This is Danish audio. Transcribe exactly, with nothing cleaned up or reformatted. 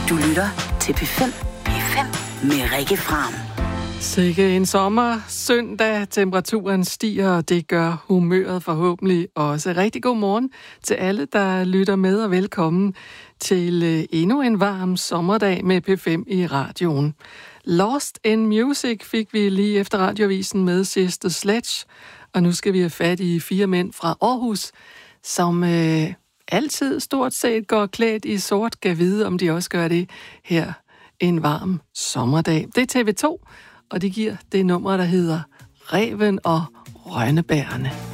Du lytter til P fem. P fem med Rikke Fram. Sikke en sommer, søndag, temperaturen stiger, og det gør humøret forhåbentlig også. Rigtig god morgen til alle, der lytter med, og velkommen til endnu en varm sommerdag med P fem i radioen. Lost in Music fik vi lige efter radioavisen med Sister Sledge, og nu skal vi have fat i fire mænd fra Aarhus, som øh, altid stort set går klædt i sort. Kan vide, om de også gør det her en varm sommerdag. Det er T V to, og de giver det nummer, der hedder Ræven og Rønnebærene.